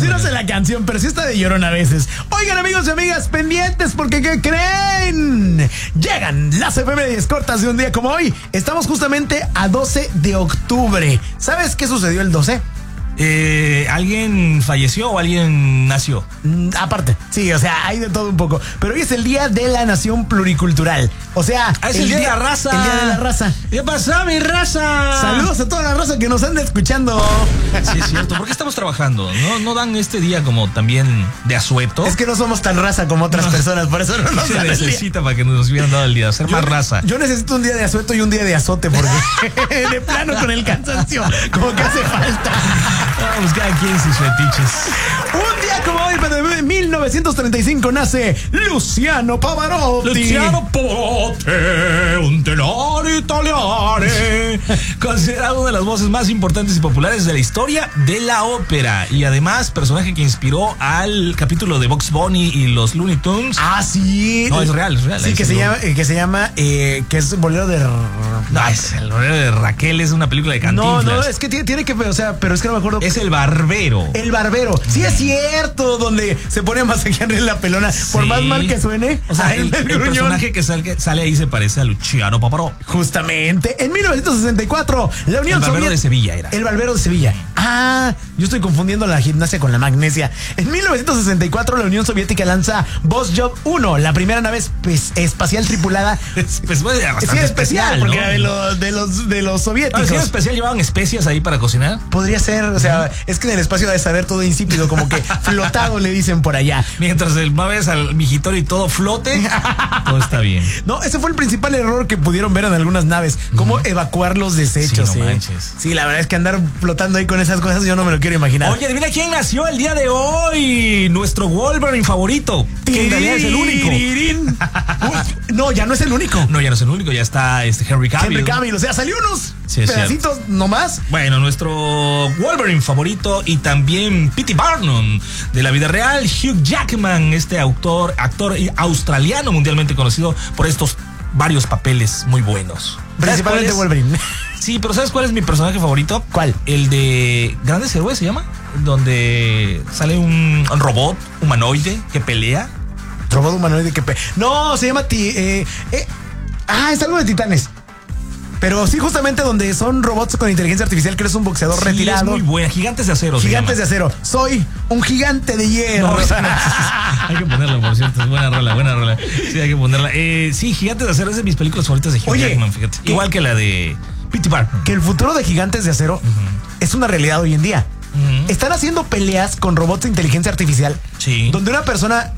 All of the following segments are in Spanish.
no sé la canción, pero sí está de llorón a veces. Oigan, amigos y amigas, pendientes, porque ¿qué creen? Llegan las efemérides cortas de un día como hoy. Estamos justamente a 12 de octubre. ¿Sabes qué sucedió el 12? ¿Alguien falleció o alguien nació? Aparte, sí, o sea, hay de todo un poco. Pero hoy es el Día de la Nación Pluricultural. O sea, es el día de la raza. El Día de la Raza. ¿Qué pasa, mi raza? Saludos a toda la raza que nos anda escuchando. Sí, es cierto. ¿Por qué estamos trabajando? ¿No dan este día como también de asueto? Es que no somos tan raza como otras personas, por eso no nos dan el día. Se necesita para que nos hubieran dado el día, ser más raza. Yo necesito un día de asueto y un día de azote, porque de plano con el cansancio, como que hace falta. Vamos, cada quien sus fetiches. Un día como hoy, pero de 1935, nace Luciano Pavarotti. Luciano Pavarotti, un tenor italiano. Considerado una de las voces más importantes y populares de la historia de la ópera. Y además, personaje que inspiró al capítulo de Bugs Bunny y los Looney Tunes. Ah, sí. No, es real, es real. Sí, que se llama, que es bolero de... No, es el bolero de Raquel, es una película de Cantinflas. No, es que tiene que, o sea, pero es que no me acuerdo. Es El Barbero. El Barbero. Sí, es cierto, donde se pone a masajear en la pelona, sí. Por más mal que suene. O sea, el personaje que sale ahí se parece a Luciano Pavarotti. Justamente. En 1964, la Unión Soviética... El Barbero de Sevilla era. El Barbero de Sevilla. Ah, yo estoy confundiendo la gimnasia con la magnesia. En 1964, la Unión Soviética lanza Voskhod 1, la primera nave espacial tripulada. Pues bueno, sí, especial, porque ¿no? Era de los soviéticos. ¿Si era especial? ¿Llevaban especias ahí para cocinar? Podría ser, o sea, es que en el espacio debe saber todo insípido, como que flotado le dicen por allá. Mientras el maves al mijitorio y todo flote, todo está bien. No, ese fue el principal error que pudieron ver en algunas naves, cómo evacuar los desechos. Sí, no manches. Sí, la verdad es que andar flotando ahí con esas cosas yo no me lo quiero imaginar. Oye, adivina quién nació el día de hoy. Nuestro Wolverine favorito. Que en realidad es el único. No, ya no es el único. No, ya no es el único, ya está Henry Cavill. Henry Cavill, o sea, salió unos pedacitos nomás. Bueno, nuestro Wolverine favorito y también P.T. Barnum de la vida real, Hugh Jackman, este actor australiano mundialmente conocido por estos varios papeles muy buenos. Principalmente Wolverine. Sí, pero ¿sabes cuál es mi personaje favorito? ¿Cuál? El de Grandes Héroes se llama, donde sale un robot humanoide que pelea. Robot humanoide que pelea. No, se llama es algo de Titanes. Pero sí, justamente donde son robots con inteligencia artificial, que eres un boxeador retirado. Es muy buena. Gigantes de Acero. Gigantes de Acero. Soy un gigante de hierro. No, hay que ponerla, por cierto. Es buena rola. Sí, hay que ponerla. Sí, Gigantes de Acero es de mis películas favoritas de Hugh Jackman, fíjate. Igual que la de P.T. Barnum. Que el futuro de Gigantes de Acero es una realidad hoy en día. Están haciendo peleas con robots de inteligencia artificial. Sí. Donde una persona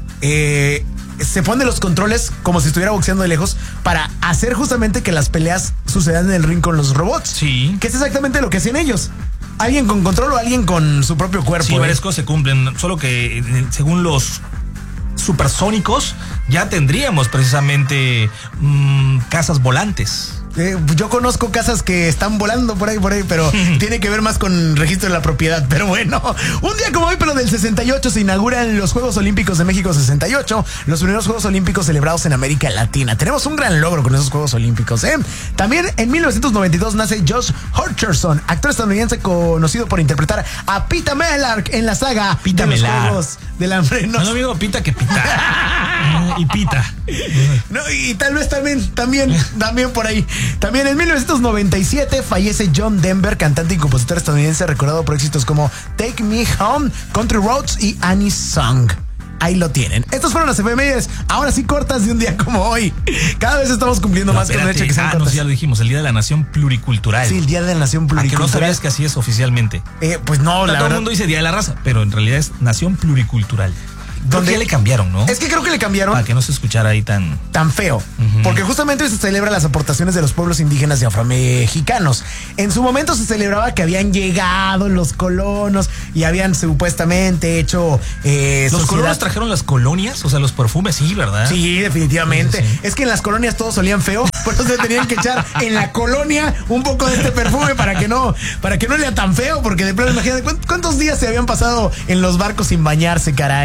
se pone los controles como si estuviera boxeando de lejos para hacer justamente que las peleas sucedan en el ring con los robots. Sí. Que es exactamente lo que hacen ellos. Alguien con control o alguien con su propio cuerpo. Sí, varias cosas se cumplen. Solo que según los supersónicos ya tendríamos precisamente casas volantes. Yo conozco casas que están volando por ahí, pero tiene que ver más con registro de la propiedad. Pero bueno, un día como hoy, pero del 68, se inauguran los Juegos Olímpicos de México 68, los primeros Juegos Olímpicos celebrados en América Latina. Tenemos un gran logro con esos Juegos Olímpicos, ¿eh? También en 1992 nace Josh Hutcherson, actor estadounidense conocido por interpretar a Pita Mellark en la saga Pita de los Mellark. Juegos del Hambre. No amigo Pita que Pita. Y Pita. No, y tal vez también por ahí. También en 1997 fallece John Denver, cantante y compositor estadounidense recordado por éxitos como Take Me Home, Country Roads y Annie's Song. Ahí lo tienen. Estos fueron las efemérides, ahora sí cortas de un día como hoy. Cada vez estamos cumpliendo más con el hecho que sean cortas. No, ya lo dijimos, el Día de la Nación Pluricultural. Sí, el Día de la Nación Pluricultural. ¿A que no sabías que así es oficialmente? Pues no, la verdad. Todo el mundo dice Día de la Raza, pero en realidad es Nación Pluricultural. ¿Dónde ya le cambiaron, no? Es que creo que le cambiaron. Para que no se escuchara ahí tan feo. Porque justamente hoy se celebra las aportaciones de los pueblos indígenas y afromexicanos. En su momento se celebraba que habían llegado los colonos y habían supuestamente hecho ¿Los colonos trajeron las colonias? O sea, los perfumes, sí, ¿verdad? Sí, definitivamente. Sí. Es que en las colonias todos olían feo, por eso se tenían que echar en la colonia un poco de este perfume para que no lea tan feo, porque de plano imagínate cuántos días se habían pasado en los barcos sin bañarse, caray. Sí,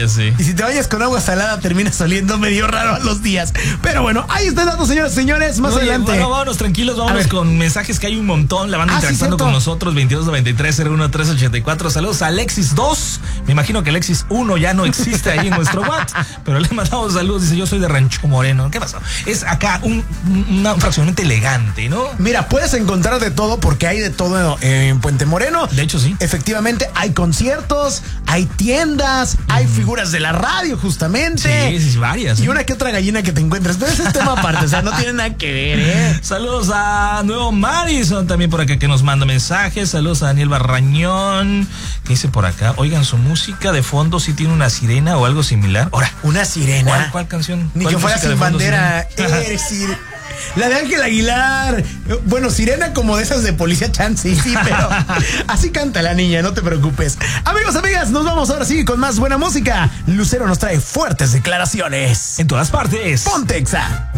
ya sé. Y si te vayas con agua salada, terminas oliendo medio raro a los días. Pero bueno, ahí está el dato, señoras y señores. Más adelante. Bueno, vámonos tranquilos, vámonos con mensajes que hay un montón. La banda interactuando con nosotros, 2293-01384. Saludos a Alexis 2. Me imagino que Alexis 1 ya no existe ahí en nuestro WhatsApp, pero le mandamos saludos. Dice, yo soy de Rancho Moreno. ¿Qué pasó? Es acá un fraccionamiento elegante, ¿no? Mira, puedes encontrar de todo porque hay de todo en Puente Moreno. De hecho, sí. Efectivamente, hay conciertos, hay tiendas, hay figuras de la radio, justamente. Sí, varias. Y una que otra gallina que te encuentras. Pero ese es tema aparte, o sea, no tiene nada que ver, ¿eh? Saludos a Nuevo Madison también por acá que nos manda mensajes. Saludos a Daniel Barrañón. ¿Qué dice por acá? Oigan, su música de fondo sí tiene una sirena o algo similar. Ahora, ¿una sirena? ¿Cuál canción? Ni ¿Cuál que fuera Sin Bandera. La de Ángel Aguilar. Bueno, sirena como de esas de Policía Chance, sí, pero así canta la niña, no te preocupes. Amigos, amigas, nos vamos ahora sí con más buena música. Lucero nos trae fuertes declaraciones. En todas partes. Ponte Exa.